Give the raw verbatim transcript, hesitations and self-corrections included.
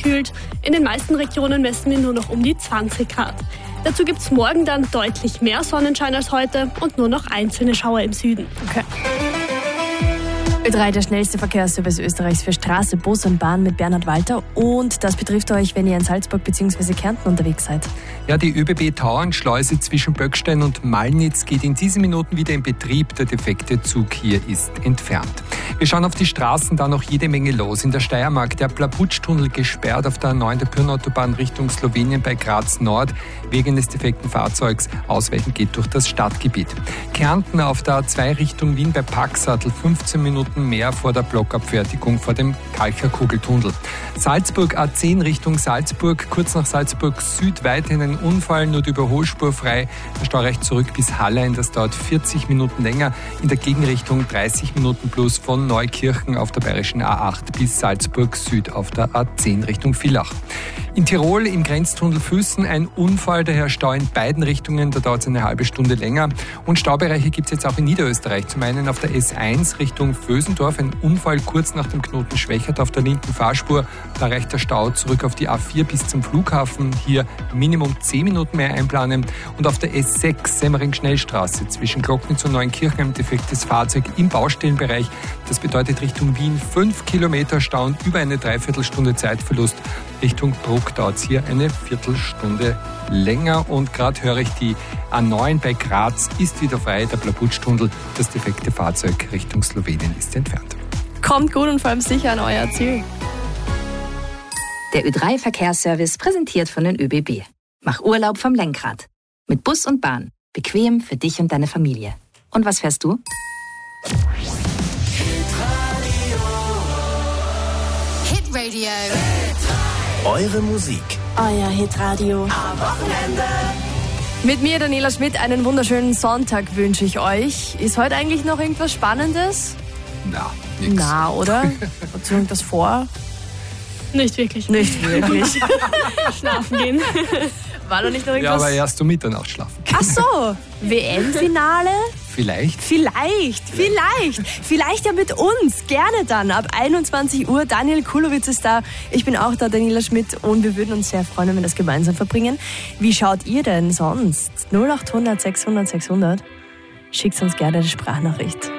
gekühlt. In den meisten Regionen messen wir nur noch um die zwanzig Grad. Dazu gibt es morgen dann deutlich mehr Sonnenschein als heute und nur noch einzelne Schauer im Süden. Okay. Ö drei, der schnellste Verkehrsservice Österreichs für Straße, Bus und Bahn mit Bernhard Walter. Und das betrifft euch, wenn ihr in Salzburg bzw. Kärnten unterwegs seid. Ja, die ÖBB-Tauernschleuse zwischen Böckstein und Malnitz geht in diesen Minuten wieder in Betrieb. Der defekte Zug hier ist entfernt. Wir schauen auf die Straßen, da noch jede Menge los. In der Steiermark der Plabutsch-Tunnel gesperrt auf der A neun der Pirnautobahn Richtung Slowenien bei Graz Nord wegen des defekten Fahrzeugs. Ausweichen geht durch das Stadtgebiet. Kärnten auf der A zwei Richtung Wien bei Packsattel fünfzehn Minuten mehr vor der Blockabfertigung vor dem Kalcherkugeltunnel. Salzburg A zehn Richtung Salzburg, kurz nach Salzburg Süd weiterhin ein Unfall, nur die Überholspur frei. Der Stau reicht zurück bis Hallein, das dauert vierzig Minuten länger. In der Gegenrichtung dreißig Minuten plus von Neukirchen auf der bayerischen A acht bis Salzburg Süd auf der A zehn Richtung Villach. In Tirol im Grenztunnel Füssen ein Unfall, daher Stau in beiden Richtungen, da dauert es eine halbe Stunde länger. Und Staubereiche gibt es jetzt auch in Niederösterreich. Zum einen auf der S eins Richtung Vösendorf, ein Unfall kurz nach dem Knoten Schwächert auf der linken Fahrspur. Da reicht der Stau zurück auf die A vier bis zum Flughafen. Hier Minimum zehn Minuten mehr einplanen. Und auf der S sechs Semmering-Schnellstraße zwischen Glocknitz und Neunkirchen ein defektes Fahrzeug im Baustellenbereich. Das bedeutet Richtung Wien fünf Kilometer Stau und über eine Dreiviertelstunde Zeitverlust. Richtung Bruck dauert es hier eine Viertelstunde länger. Und gerade höre ich, die A neun bei Graz ist wieder frei. Der Plabutsch-Tunnel, das defekte Fahrzeug Richtung Slowenien ist entfernt. Kommt gut und vor allem sicher an euer Ziel. Der Ö drei Verkehrsservice präsentiert von den ÖBB. Mach Urlaub vom Lenkrad. Mit Bus und Bahn. Bequem für dich und deine Familie. Und was fährst du? Hitradio. Eure Musik. Euer Hitradio. Am Wochenende. Mit mir, Daniela Schmidt, einen wunderschönen Sonntag wünsche ich euch. Ist heute eigentlich noch irgendwas Spannendes? Na, nix. Na, oder? Hat irgendwas vor? Nicht wirklich. Nicht wirklich. Schlafen gehen. War doch nicht noch Ja, irgendwas? aber erst um Mitternacht schlafen. Ach so, W M-Finale? Vielleicht. Vielleicht, vielleicht. Vielleicht ja mit uns. Gerne dann. Ab einundzwanzig Uhr. Daniel Kulowitz ist da. Ich bin auch da, Daniela Schmidt. Und wir würden uns sehr freuen, wenn wir das gemeinsam verbringen. Wie schaut ihr denn sonst? null acht hundert sechshundert sechshundert. Schickt uns gerne eine Sprachnachricht.